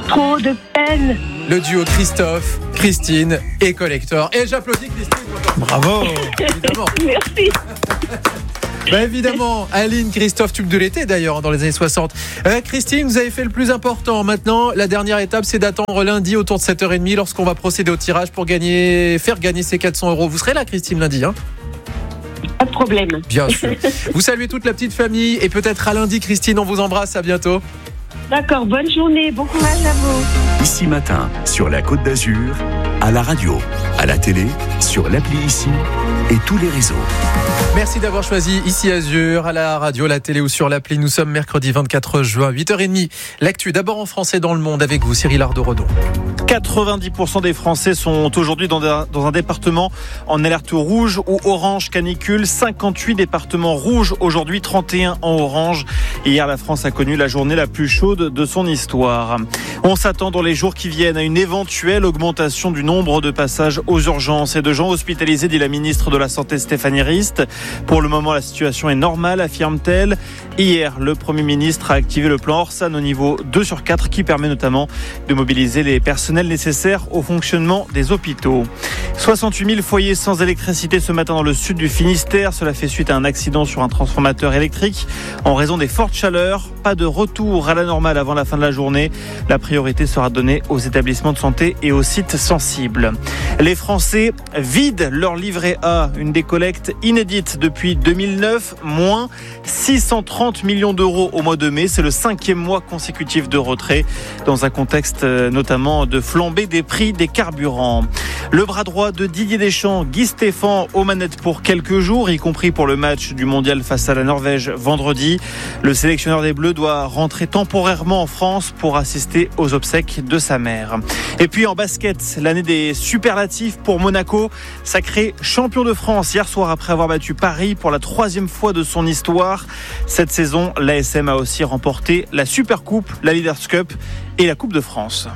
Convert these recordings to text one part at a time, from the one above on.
trop de peine. Le duo Christophe, Christine et Collector. Et j'applaudis Christine. Bravo. Évidemment. Merci. Évidemment, Aline, Christophe, tube de l'été d'ailleurs dans les années 60. Christine, vous avez fait le plus important. Maintenant, la dernière étape, c'est d'attendre lundi autour de 7h30 lorsqu'on va procéder au tirage pour faire gagner ces 400 €. Vous serez là, Christine, lundi, hein ? Pas de problème. Bien sûr. Vous saluez toute la petite famille et peut-être à lundi, Christine, on vous embrasse. À bientôt. D'accord, bonne journée, bon courage à vous. Ici Matin, sur la Côte d'Azur, à la radio, à la télé, sur l'appli Ici et tous les réseaux. Merci d'avoir choisi Ici Azur, à la radio, la télé ou sur l'appli. Nous sommes mercredi 24 juin, 8h30. L'actu d'abord en français dans le monde avec vous, Cyril Ardo-Redon. 90% des Français sont aujourd'hui dans un département en alerte rouge ou orange canicule. 58 départements rouges aujourd'hui, 31 en orange. Hier, la France a connu la journée la plus chaude de son histoire. On s'attend dans les jours qui viennent à une éventuelle augmentation du nombre de passages aux urgences et de gens hospitalisés, dit la ministre de la Santé Stéphanie Rist. Pour le moment, la situation est normale, affirme-t-elle. Hier, le Premier ministre a activé le plan Orsan au niveau 2/4 qui permet notamment de mobiliser les personnels nécessaires au fonctionnement des hôpitaux. 68 000 foyers sans électricité ce matin dans le sud du Finistère. Cela fait suite à un accident sur un transformateur électrique en raison des fortes chaleurs. Pas de retour à la normale avant la fin de la journée. La priorité sera donnée aux établissements de santé et aux sites sensibles. Les Français vident leur livret A, une décollecte inédite depuis 2009, moins 630 millions d'euros au mois de mai. C'est le 5e mois consécutif de retrait dans un contexte notamment de flambée des prix des carburants. Le bras droit de Didier Deschamps, Guy Stéphane, aux manettes pour quelques jours, y compris pour le match du mondial face à la Norvège vendredi. Le sélectionneur des Bleus doit rentrer temporairement en France pour assister aux obsèques de sa mère. Et puis en basket, l'année des superlatifs pour Monaco, sacré champion de France hier soir après avoir battu Paris pour la 3e fois de son histoire. Cette saison, l'ASM a aussi remporté la Supercoupe, la Leaders Cup et la Coupe de France.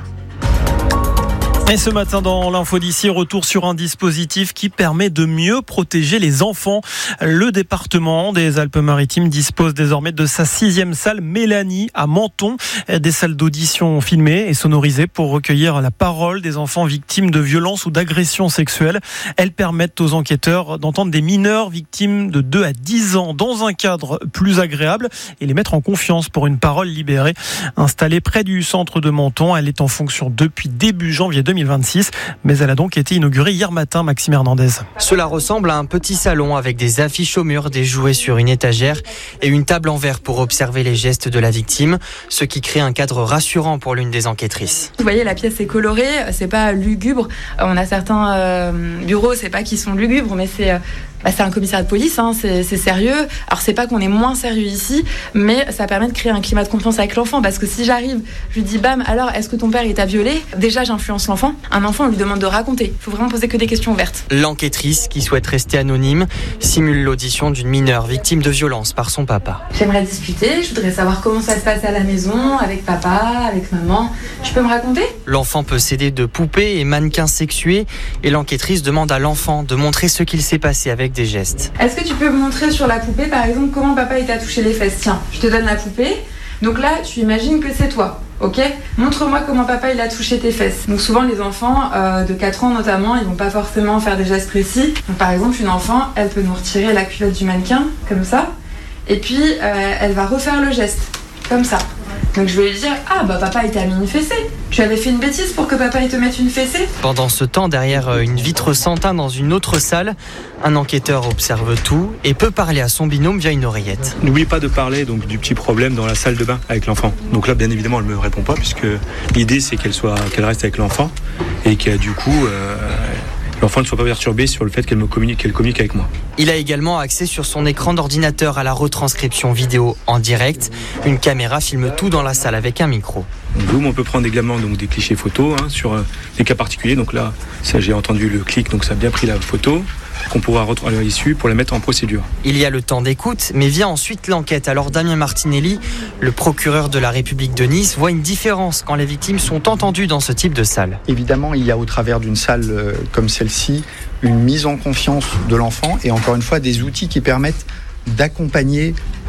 Et ce matin dans l'info d'ici, retour sur un dispositif qui permet de mieux protéger les enfants. Le département des Alpes-Maritimes dispose désormais de sa 6e salle Mélanie à Menton. Des salles d'audition filmées et sonorisées pour recueillir la parole des enfants victimes de violences ou d'agressions sexuelles. Elles permettent aux enquêteurs d'entendre des mineurs victimes de 2 à 10 ans dans un cadre plus agréable et les mettre en confiance pour une parole libérée. Installée près du centre de Menton, elle est en fonction depuis début janvier 2026, mais elle a donc été inaugurée hier matin, Maxime Hernandez. Cela ressemble à un petit salon avec des affiches au mur, des jouets sur une étagère et une table en verre pour observer les gestes de la victime, ce qui crée un cadre rassurant pour l'une des enquêtrices. Vous voyez, la pièce est colorée, c'est pas lugubre. On a certains bureaux, c'est pas qu'ils sont lugubres, mais c'est un commissariat de police, c'est sérieux. Alors c'est pas qu'on est moins sérieux ici, mais ça permet de créer un climat de confiance avec l'enfant, parce que si j'arrive, je lui dis bam, alors est-ce que ton père il t'a violé ? Déjà j'influence l'enfant. Un enfant on lui demande de raconter. Il faut vraiment poser que des questions ouvertes. L'enquêtrice, qui souhaite rester anonyme, simule l'audition d'une mineure victime de violence par son papa. J'aimerais discuter, je voudrais savoir comment ça se passe à la maison, avec papa, avec maman. Tu peux me raconter ? L'enfant peut s'aider de poupées et mannequins sexués et l'enquêtrice demande à l'enfant de montrer ce qu'il s'est passé avec des gestes. Est-ce que tu peux me montrer sur la poupée, par exemple, comment papa il t'a touché les fesses ? Tiens, je te donne la poupée. Donc là, tu imagines que c'est toi, ok ? Montre-moi comment papa il a touché tes fesses. Donc souvent, les enfants de 4 ans notamment, ils vont pas forcément faire des gestes précis. Donc par exemple, une enfant, elle peut nous retirer la culotte du mannequin, comme ça. Et puis, elle va refaire le geste, comme ça. Donc je vais lui dire, papa il t'a mis une fessée. Tu avais fait une bêtise pour que papa il te mette une fessée ? Pendant ce temps, derrière une vitre sans teint dans une autre salle, un enquêteur observe tout et peut parler à son binôme via une oreillette. N'oublie pas de parler donc du petit problème dans la salle de bain avec l'enfant. Donc là, bien évidemment, elle me répond pas puisque l'idée c'est qu'elle reste avec l'enfant et que du coup l'enfant ne soit pas perturbé sur le fait qu'elle communique avec moi. Il a également accès sur son écran d'ordinateur à la retranscription vidéo en direct. Une caméra filme tout dans la salle avec un micro. Boum, on peut prendre également donc des clichés photos sur des cas particuliers. Donc là, ça j'ai entendu le clic, donc ça a bien pris la photo qu'on pourra retrouver à l'issue pour la mettre en procédure. Il y a le temps d'écoute, mais vient ensuite l'enquête. Alors Damien Martinelli, le procureur de la République de Nice, voit une différence quand les victimes sont entendues dans ce type de salle. Évidemment, il y a au travers d'une salle comme celle-ci une mise en confiance de l'enfant et encore une fois des outils qui permettent d'accompagner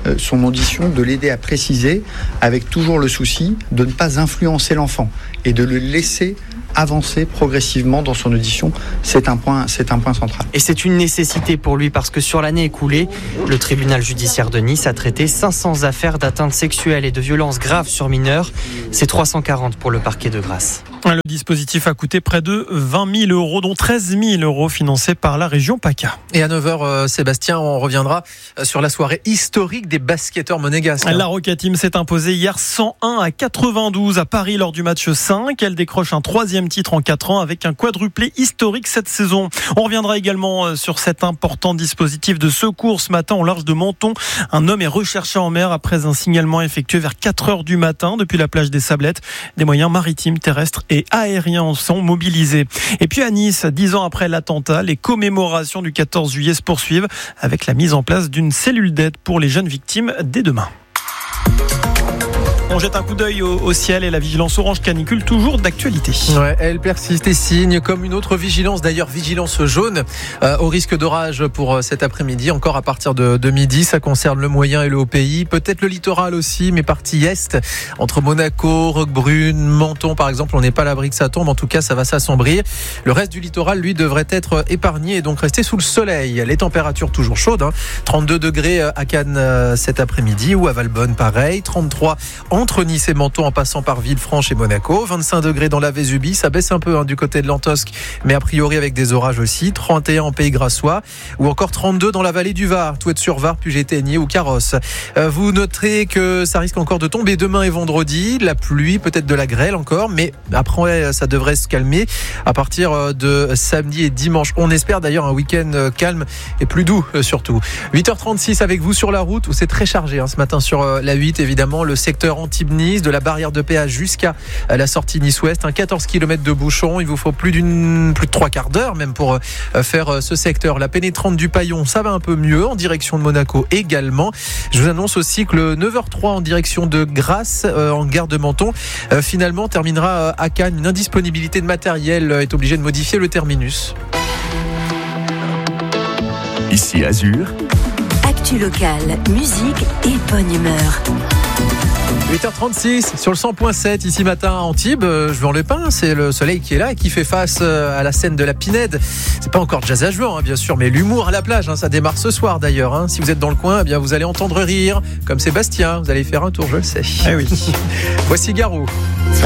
son audition, de l'aider à préciser, avec toujours le souci de ne pas influencer l'enfant et de le laisser avancer progressivement dans son audition. C'est un point central. Et c'est une nécessité pour lui parce que sur l'année écoulée, le tribunal judiciaire de Nice a traité 500 affaires d'atteinte sexuelle et de violences graves sur mineurs. C'est 340 pour le parquet de Grasse. Le dispositif a coûté près de 20 000 euros, dont 13 000 euros financés par la région PACA. Et à 9h, Sébastien, on reviendra sur la soirée historique des basketteurs monégasques. La Roca Team s'est imposée hier 101 à 92 à Paris lors du match 5. Elle décroche un 3e titre en 4 ans avec un quadruplé historique cette saison. On reviendra également sur cet important dispositif de secours ce matin au large de Menton. Un homme est recherché en mer après un signalement effectué vers 4h du matin depuis la plage des Sablettes. Des moyens maritimes, terrestres et aériens sont mobilisés. Et puis à Nice, 10 ans après l'attentat, les commémorations du 14 juillet se poursuivent avec la mise en place d'une cellule d'aide pour les jeunes victimes dès demain. On jette un coup d'œil au ciel et la vigilance orange canicule toujours d'actualité. Ouais, elle persiste et signe comme une autre vigilance, d'ailleurs vigilance jaune au risque d'orage pour cet après-midi, encore à partir de midi. Ça concerne le moyen et le haut pays, peut-être le littoral aussi, mais partie est, entre Monaco, Roquebrune, Menton par exemple, on n'est pas à l'abri que ça tombe, en tout cas ça va s'assombrir. Le reste du littoral, lui, devrait être épargné et donc rester sous le soleil. Les températures toujours chaudes, 32 degrés à Cannes cet après-midi ou à Valbonne pareil, 33 entre Nice et Menton en passant par Villefranche et Monaco, 25 degrés dans la Vésubie, ça baisse un peu du côté de l'Antosque, mais a priori avec des orages aussi, 31 en Pays Grassois ou encore 32 dans la vallée du Var, Touette-sur-Var, Puget-Théniers ou Carrosse. Vous noterez que ça risque encore de tomber demain et vendredi, la pluie, peut-être de la grêle encore, mais après ça devrait se calmer à partir de samedi et dimanche. On espère d'ailleurs un week-end calme et plus doux surtout. 8h36 avec vous sur la route où c'est très chargé ce matin sur la 8 évidemment, le secteur Antibes-Nice, de la barrière de péage jusqu'à la sortie Nice-Ouest, 14 km de bouchon, il vous faut plus de 3 quarts d'heure même pour faire ce secteur. La pénétrante du Paillon, ça va un peu mieux, en direction de Monaco également. Je vous annonce aussi que le 9h03 en direction de Grasse, en gare de Menton, finalement terminera à Cannes. Une indisponibilité de matériel est obligée de modifier le terminus. Ici Azur. Actu locale, musique et bonne humeur. 8h36 sur le 100.7 ici matin à Antibes, je vais en le pain, c'est le soleil qui est là et qui fait face à la scène de la Pinède. C'est pas encore jazz à jouer bien sûr, mais l'humour à la plage, ça démarre ce soir d'ailleurs. Si vous êtes dans le coin, bien vous allez entendre rire, comme Sébastien, vous allez faire un tour, je le sais. Eh oui. Voici Garou.